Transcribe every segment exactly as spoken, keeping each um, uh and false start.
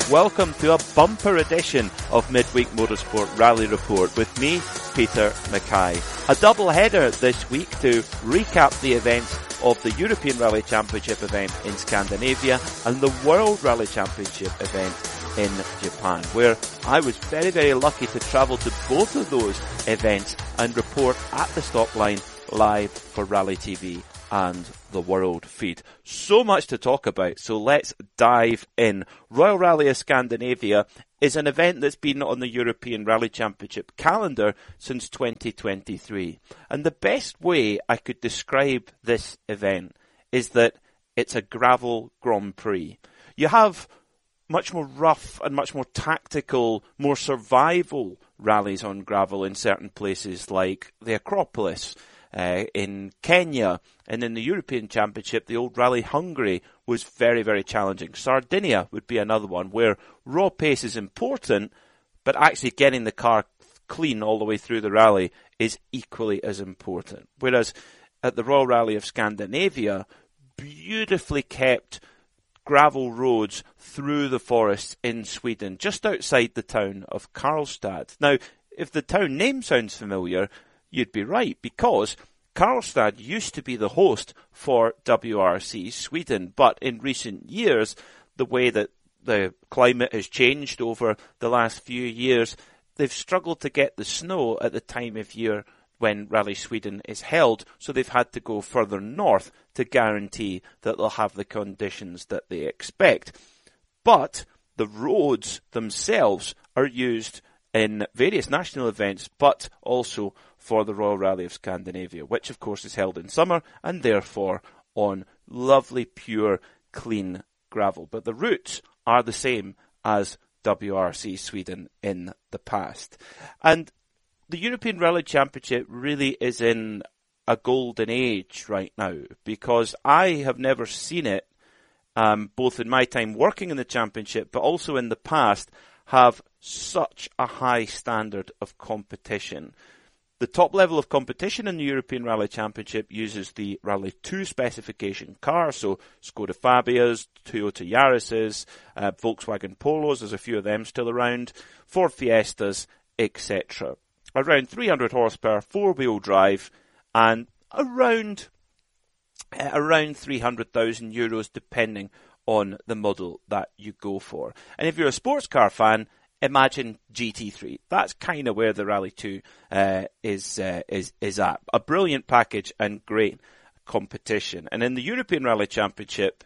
Welcome to a bumper edition of Midweek Motorsport Rally Report with me, Peter Mackay. A double header this week to recap the events of the European Rally Championship event in Scandinavia and the World Rally Championship event in Japan, where I was very, very lucky to travel to both of those events and report at the stop line live for Rally T V and the World feed. So much to talk about, so let's dive in. Royal Rally of Scandinavia is an event that's been on the European Rally Championship calendar since twenty twenty-three. And the best way I could describe this event is that it's a gravel Grand Prix. You have much more rough and much more tactical, more survival rallies on gravel in certain places like the Acropolis, Uh, in Kenya, and in the European Championship, the old Rally Hungary was very, very challenging. Sardinia would be another one where raw pace is important, but actually getting the car clean all the way through the rally is equally as important. Whereas at the Royal Rally of Scandinavia, beautifully kept gravel roads through the forests in Sweden, just outside the town of Karlstad. Now, if the town name sounds familiar, you'd be right, because Karlstad used to be the host for W R C Sweden, but in recent years, the way that the climate has changed over the last few years, they've struggled to get the snow at the time of year when Rally Sweden is held, so they've had to go further north to guarantee that they'll have the conditions that they expect. But the roads themselves are used in various national events, but also for the Royal Rally of Scandinavia, which of course is held in summer and therefore on lovely, pure, clean gravel. But the routes are the same as W R C Sweden in the past. And the European Rally Championship really is in a golden age right now, because I have never seen it, um, both in my time working in the championship, but also in the past, have such a high standard of competition. The top level of competition in the European Rally Championship uses the Rally two specification car, so Skoda Fabias, Toyota Yaris's, uh, Volkswagen Polos, there's a few of them still around, Ford Fiestas, et cetera. Around three hundred horsepower, four-wheel drive, and around uh, around three hundred thousand euros, depending on the model that you go for. And if you're a sports car fan, imagine G T three. That's kind of where the Rally two uh, is uh, is is at. A brilliant package and great competition. And in the European Rally Championship,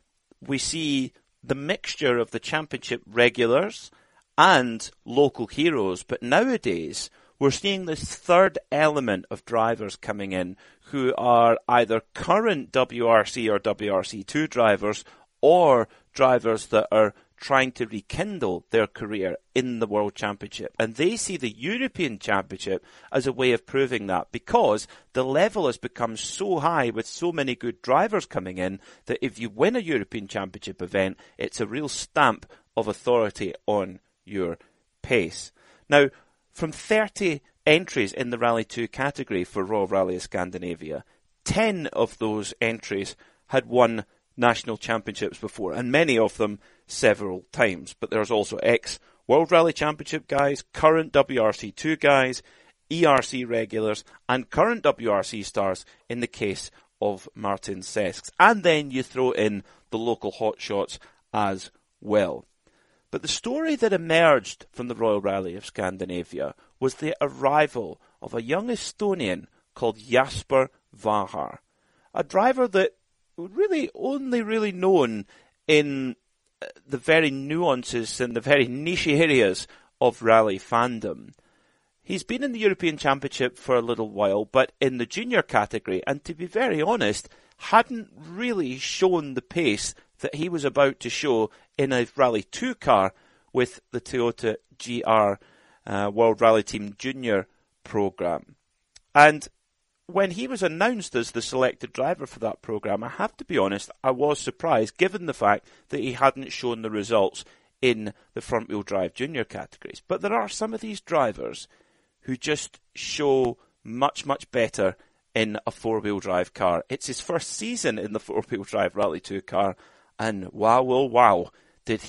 we see the mixture of the championship regulars and local heroes. But nowadays, we're seeing this third element of drivers coming in who are either current W R C or W R C two drivers, or drivers that are trying to rekindle their career in the World Championship. And they see the European Championship as a way of proving that, because the level has become so high with so many good drivers coming in that if you win a European Championship event, it's a real stamp of authority on your pace. Now, from thirty entries in the Rally two category for Royal Rally of Scandinavia, ten of those entries had won national championships before, and many of them several times. But there's also ex-World Rally Championship guys, current W R C two guys, E R C regulars, and current W R C stars in the case of Martin Sesks. And then you throw in the local hotshots as well. But the story that emerged from the Royal Rally of Scandinavia was the arrival of a young Estonian called Jasper Vahar, a driver that really only really known in the very nuances and the very niche areas of rally fandom. He's been in the European Championship for a little while, but in the junior category, and to be very honest, hadn't really shown the pace that he was about to show in a Rally two car with the Toyota G R uh, World Rally Team Junior program. And when he was announced as the selected driver for that program, I have to be honest, I was surprised, given the fact that he hadn't shown the results in the front-wheel drive junior categories. But there are some of these drivers who just show much, much better in a four-wheel drive car. It's his first season in the four-wheel drive Rally two car, and wow, well, wow, did he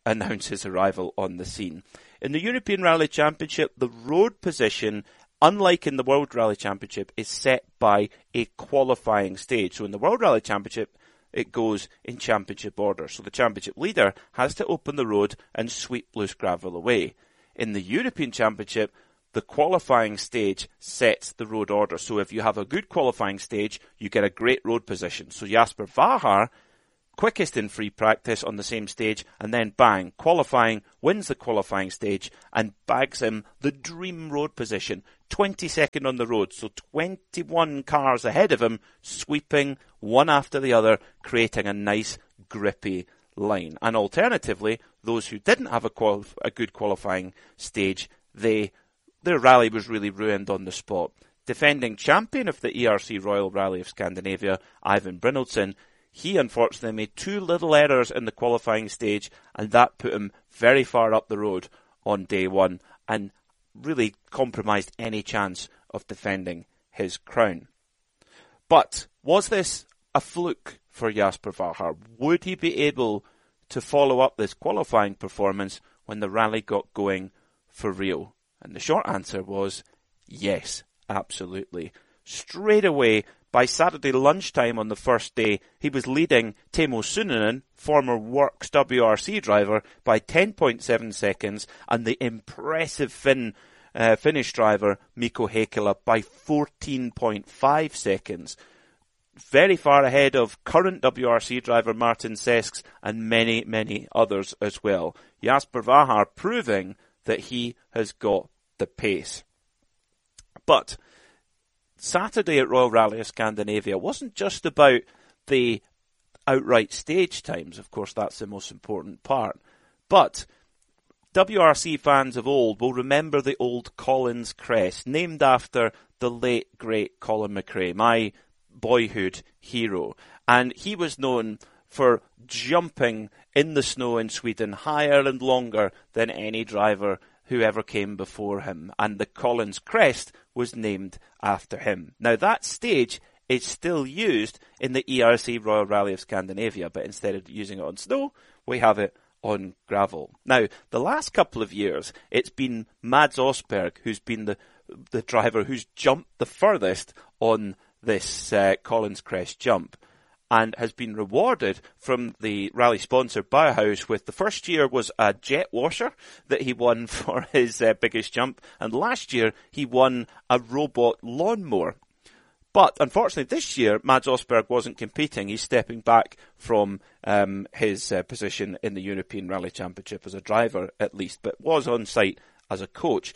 announce his arrival on the scene. In the European Rally Championship, the road position, unlike in the World Rally Championship, is set by a qualifying stage. So in the World Rally Championship, it goes in championship order. So the championship leader has to open the road and sweep loose gravel away. In the European Championship, the qualifying stage sets the road order. So if you have a good qualifying stage, you get a great road position. So Jasper Vahar, quickest in free practice on the same stage, and then bang, qualifying, wins the qualifying stage and bags him the dream road position. twenty-second on the road, so twenty-one cars ahead of him, sweeping one after the other, creating a nice grippy line. And alternatively, those who didn't have a, quali- a good qualifying stage, they their rally was really ruined on the spot. Defending champion of the E R C Royal Rally of Scandinavia, Ivan Brynildsen, he unfortunately made two little errors in the qualifying stage, and that put him very far up the road on day one and really compromised any chance of defending his crown. But was this a fluke for Jasper Vahar? Would he be able to follow up this qualifying performance when the rally got going for real? And the short answer was yes, absolutely. Straight away, by Saturday lunchtime on the first day, he was leading Teemu Suninen, former Works W R C driver, by ten point seven seconds, and the impressive Finn uh, Finnish driver Mikko Heikkilä by fourteen point five seconds. Very far ahead of current W R C driver Martin Sesks and many, many others as well. Jasper Vahar proving that he has got the pace. But Saturday at Royal Rally of Scandinavia wasn't just about the outright stage times. Of course, that's the most important part. But W R C fans of old will remember the old Collins crest, named after the late, great Colin McRae, my boyhood hero. And he was known for jumping in the snow in Sweden higher and longer than any driver who ever came before him, and the Collins crest was named after him. Now that stage is still used in the E R C Royal Rally of Scandinavia, but instead of using it on snow, we have it on gravel. Now, the last couple of years, it's been Mads Osberg who's been the the driver who's jumped the furthest on this uh, Collins crest jump, and has been rewarded from the rally sponsor Bauhaus with the first year was a jet washer that he won for his uh, biggest jump, and last year he won a robot lawnmower. But unfortunately this year Mads Osberg wasn't competing. He's stepping back from um, his uh, position in the European Rally Championship as a driver at least, but was on site as a coach.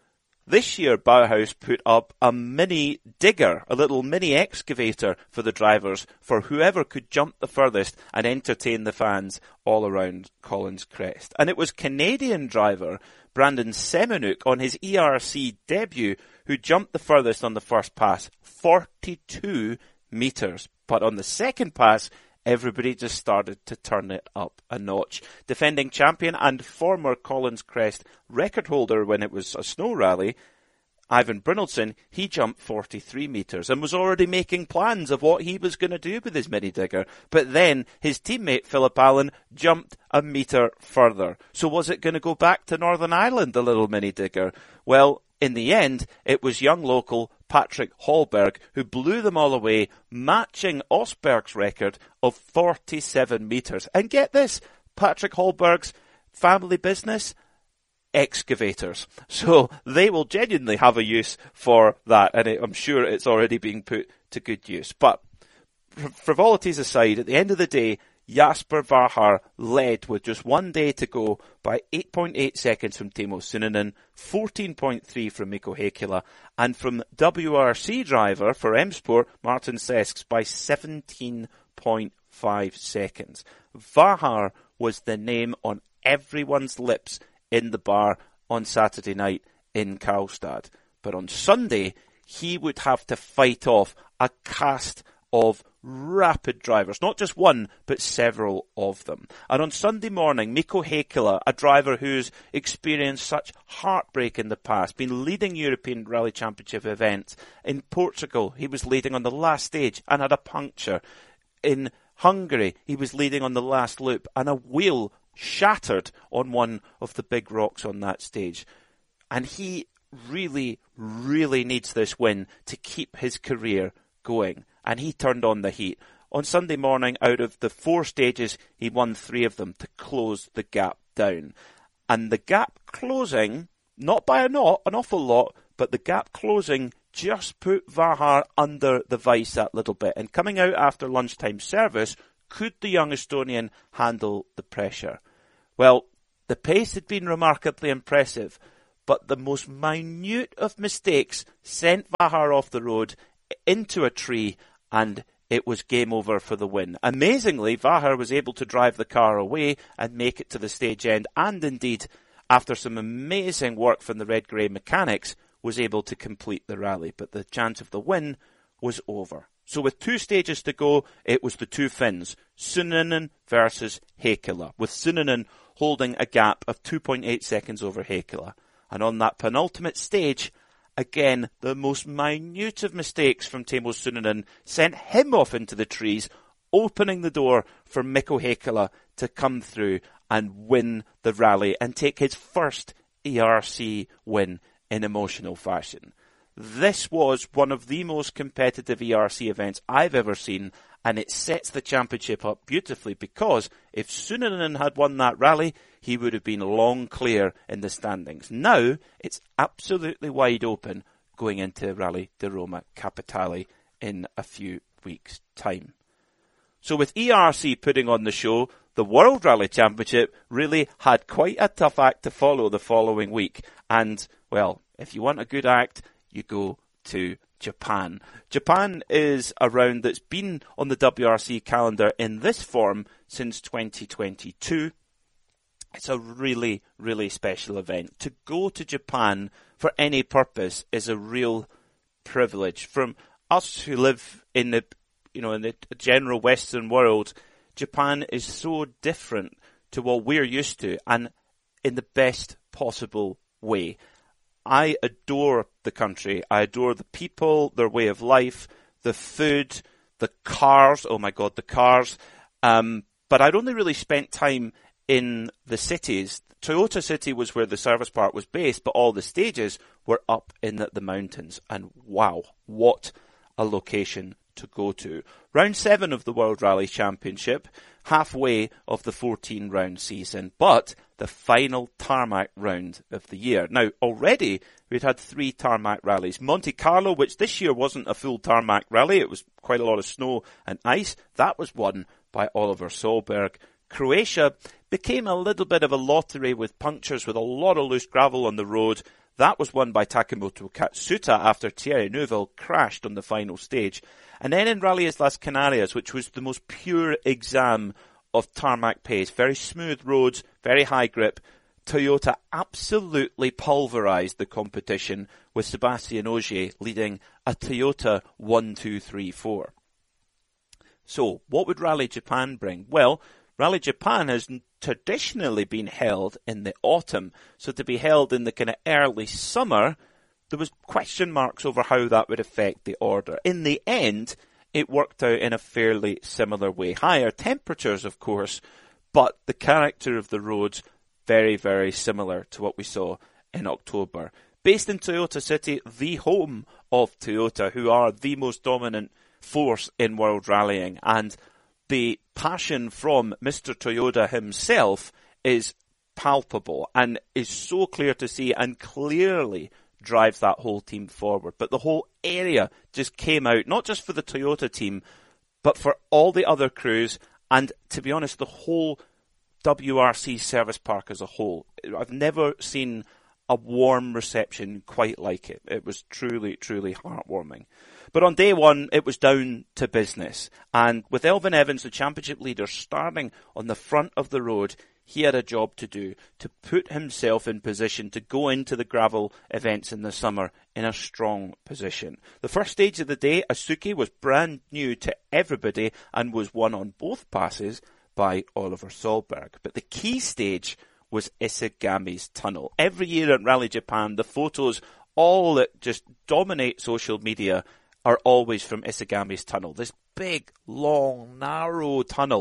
This year, Bauhaus put up a mini digger, a little mini excavator for the drivers, for whoever could jump the furthest and entertain the fans all around Collins Crest. And it was Canadian driver Brandon Semenuk on his E R C debut who jumped the furthest on the first pass, forty-two metres. But on the second pass, everybody just started to turn it up a notch. Defending champion and former Collins Crest record holder when it was a snow rally, Ivan Brynildsen, he jumped forty-three metres and was already making plans of what he was going to do with his mini digger. But then his teammate Philip Allen jumped a metre further. So was it going to go back to Northern Ireland, the little mini digger? Well, in the end, it was young local Patrick Hallberg who blew them all away, matching Osberg's record of forty-seven metres. And get this, Patrick Hallberg's family business, excavators. So they will genuinely have a use for that, and I'm sure it's already being put to good use. But frivolities aside, at the end of the day, Jasper Vahar led with just one day to go by eight point eight seconds from Teemu Suninen, fourteen point three from Mikko Heikkilä, and from W R C driver for M Sport, Martin Sesks, by seventeen point five seconds. Vahar was the name on everyone's lips in the bar on Saturday night in Karlstad. But on Sunday, he would have to fight off a cast of rapid drivers, not just one, but several of them. And on Sunday morning, Mikko Heikkilä, a driver who's experienced such heartbreak in the past, been leading European Rally Championship events. In Portugal, he was leading on the last stage and had a puncture. In Hungary, he was leading on the last loop, and a wheel shattered on one of the big rocks on that stage. And he really, really needs this win to keep his career going. And he turned on the heat. On Sunday morning, out of the four stages, he won three of them to close the gap down. And the gap closing, not by a not, an awful lot, but the gap closing just put Vahar under the vice that little bit. And coming out after lunchtime service, could the young Estonian handle the pressure? Well, the pace had been remarkably impressive, but the most minute of mistakes sent Vahar off the road into a tree, and it was game over for the win. Amazingly, Vahar was able to drive the car away and make it to the stage end, and indeed, after some amazing work from the Red-Grey mechanics, was able to complete the rally. But the chance of the win was over. So with two stages to go, it was the two Finns, Suninen versus Heikkilä, with Suninen holding a gap of two point eight seconds over Heikkilä. And on that penultimate stage, again, the most minute of mistakes from Teemu Suninen sent him off into the trees, opening the door for Mikko Heikkilä to come through and win the rally and take his first E R C win in emotional fashion. This was one of the most competitive E R C events I've ever seen, and it sets the championship up beautifully because if Suninen had won that rally, he would have been long clear in the standings. Now, it's absolutely wide open going into Rally di Roma Capitale in a few weeks' time. So with E R C putting on the show, the World Rally Championship really had quite a tough act to follow the following week. And, well, if you want a good act, you go to Japan. Japan is a round that's been on the W R C calendar in this form since twenty twenty-two. It's a really, really special event. To go to Japan for any purpose is a real privilege. From us who live in the, you know, in the general Western world, Japan is so different to what we're used to, and in the best possible way. I adore the country. I adore the people, their way of life, the food, the cars. Oh my God, the cars. Um, but I'd only really spent time in the cities. Toyota City was where the service park was based, but all the stages were up in the, the mountains. And wow, what a location to go to. Round seven of the World Rally Championship, halfway of the fourteen round season, but the final tarmac round of the year. Now, already we'd had three tarmac rallies. Monte Carlo, which this year wasn't a full tarmac rally, it was quite a lot of snow and ice, that was won by Oliver Solberg. Croatia became a little bit of a lottery with punctures, with a lot of loose gravel on the road. That was won by Takemoto Katsuta after Thierry Neuville crashed on the final stage. And then in Rally Islas Canarias, which was the most pure exam of tarmac pace, very smooth roads, very high grip, Toyota absolutely pulverised the competition with Sebastian Ogier leading a Toyota one two three four. So, what would Rally Japan bring? Well, Rally Japan has traditionally been held in the autumn, so to be held in the kind of early summer, there was question marks over how that would affect the order. In the end, it worked out in a fairly similar way. Higher temperatures, of course, but the character of the roads very, very similar to what we saw in October. Based in Toyota City, the home of Toyota, who are the most dominant force in world rallying, and the passion from Mister Toyota himself is palpable and is so clear to see and clearly drives that whole team forward. But the whole area just came out, not just for the Toyota team, but for all the other crews and, to be honest, the whole W R C service park as a whole. I've never seen a warm reception quite like it. It was truly, truly heartwarming. But on day one, it was down to business. And with Elfyn Evans, the championship leader, starting on the front of the road, he had a job to do, to put himself in position to go into the gravel events in the summer in a strong position. The first stage of the day, Asuki, was brand new to everybody and was won on both passes by Oliver Solberg. But the key stage was Isegami's tunnel. Every year at Rally Japan, the photos, all that just dominate social media, are always from Isegami's tunnel. This big, long, narrow tunnel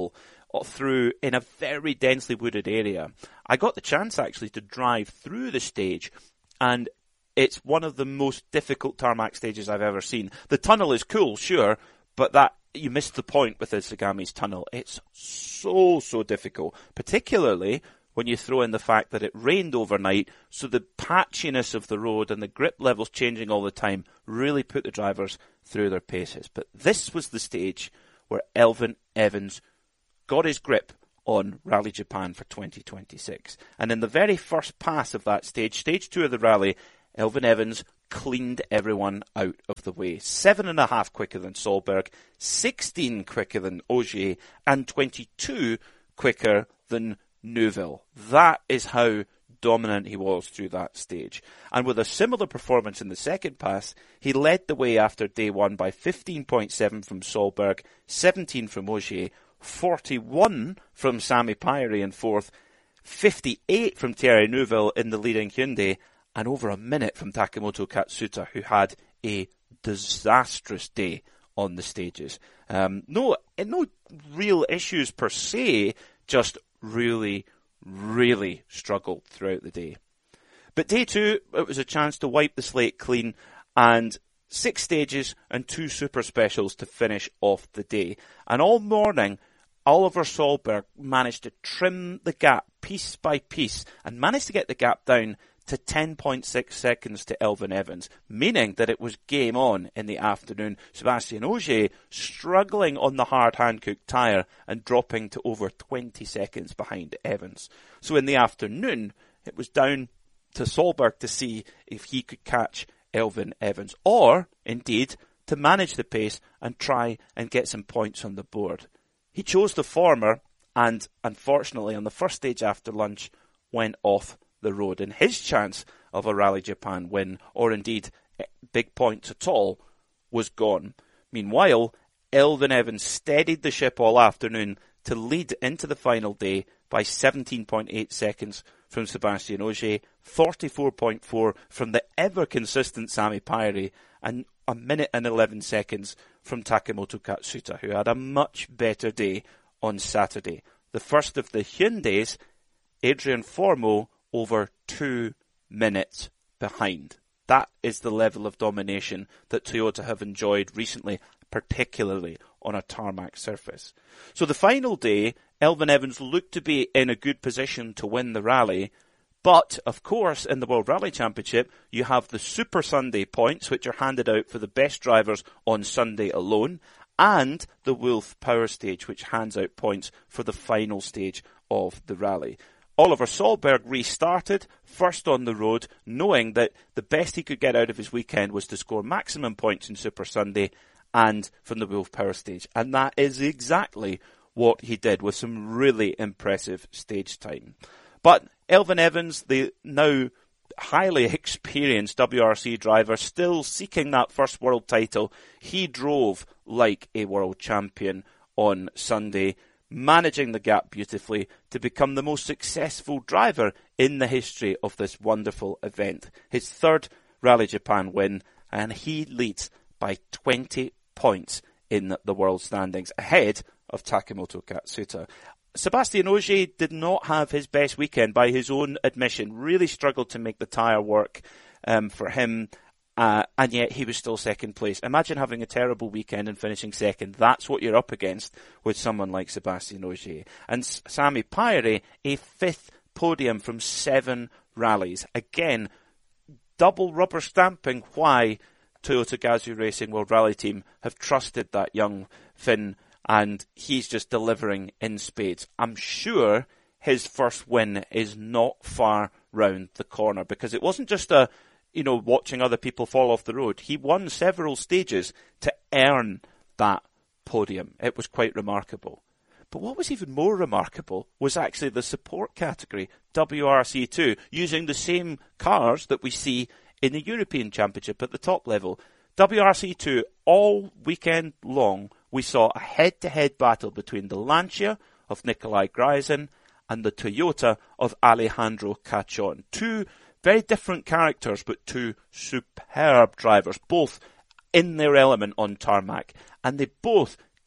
through in a very densely wooded area. I got the chance actually to drive through the stage, and it's one of the most difficult tarmac stages I've ever seen. The tunnel is cool, sure, but that you missed the point with the Sagami's tunnel. It's so, so difficult, particularly when you throw in the fact that it rained overnight, so the patchiness of the road and the grip levels changing all the time really put the drivers through their paces. But this was the stage where Elfyn Evans got his grip on Rally Japan for twenty twenty-six. And in the very first pass of that stage, stage two of the rally, Elfyn Evans cleaned everyone out of the way. Seven and a half quicker than Solberg, sixteen quicker than Ogier, and twenty-two quicker than Neuville. That is how dominant he was through that stage. And with a similar performance in the second pass, he led the way after day one by fifteen point seven from Solberg, seventeen from Ogier, forty-one from Sami Päivärinta in fourth, fifty-eight from Thierry Neuville in the leading Hyundai, and over a minute from Takemoto Katsuta, who had a disastrous day on the stages. Um, no, no real issues per se, just really, really struggled throughout the day. But day two, it was a chance to wipe the slate clean, and six stages and two super specials to finish off the day. And all morning, Oliver Solberg managed to trim the gap piece by piece and managed to get the gap down to ten point six seconds to Elfyn Evans, meaning that it was game on in the afternoon. Sébastien Ogier struggling on the hard Hankook tyre and dropping to over twenty seconds behind Evans. So in the afternoon, it was down to Solberg to see if he could catch Elfyn Evans, or indeed to manage the pace and try and get some points on the board. He chose the former, and unfortunately on the first stage after lunch went off the road, and his chance of a Rally Japan win, or indeed big points at all, was gone. Meanwhile, Elfyn Evans steadied the ship all afternoon to lead into the final day by seventeen point eight seconds from Sébastien Ogier, forty-four point four from the ever-consistent Sami Päivärinta, and a minute and eleven seconds from Takemoto Katsuta, who had a much better day on Saturday. The first of the Hyundais, Adrian Formeau, over two minutes behind. That is the level of domination that Toyota have enjoyed recently, particularly on a tarmac surface. So the final day, Elfyn Evans looked to be in a good position to win the rally, but of course in the World Rally Championship you have the Super Sunday points, which are handed out for the best drivers on Sunday alone, and the Wolf Power Stage, which hands out points for the final stage of the rally. Oliver Solberg restarted first on the road, knowing that the best he could get out of his weekend was to score maximum points in Super Sunday and from the Wolf Power Stage. And that is exactly what he did, with some really impressive stage time. But Elfyn Evans, the now highly experienced W R C driver, still seeking that first world title, he drove like a world champion on Sunday, managing the gap beautifully to become the most successful driver in the history of this wonderful event. His third Rally Japan win, and he leads by twenty points in the world standings, ahead of Takemoto Katsuta. Sébastien Ogier did not have his best weekend by his own admission, really struggled to make the tyre work um, for him. Uh, and yet he was still second place. Imagine having a terrible weekend and finishing second. That's what you're up against with someone like Sébastien Ogier. And S- Sami Päivärinta, a fifth podium from seven rallies. Again, double rubber stamping why Toyota Gazoo Racing World Rally Team have trusted that young Finn, and he's just delivering in spades. I'm sure his first win is not far round the corner, because it wasn't just a you know, watching other people fall off the road. He won several stages to earn that podium. It was quite remarkable. But what was even more remarkable was actually the support category, W R C two, using the same cars that we see in the European Championship at the top level. W R C two, all weekend long, we saw a head-to-head battle between the Lancia of Nikolai Gryzin and the Toyota of Alejandro Cachon. Two very different characters, but two superb drivers, both in their element on tarmac. And they both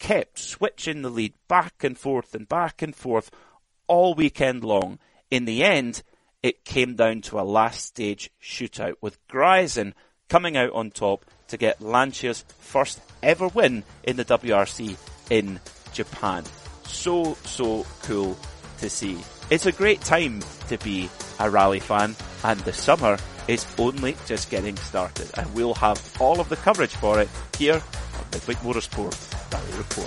kept switching the lead back and forth and back and forth all weekend long. In the end, it came down to a last stage shootout with Gryson coming out on top to get Lancia's first ever win in the W R C in Japan. So, so cool to see. It's a great time to be a rally fan, and the summer is only just getting started, and we'll have all of the coverage for it here on Midweek Motorsport Rally Report.